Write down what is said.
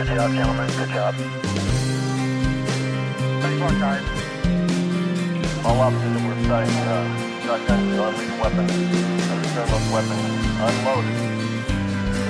Good job, gentlemen. Good job. 34 cars. All officers that were assigned shotguns, unleashed weapons, and return those weapons unloaded.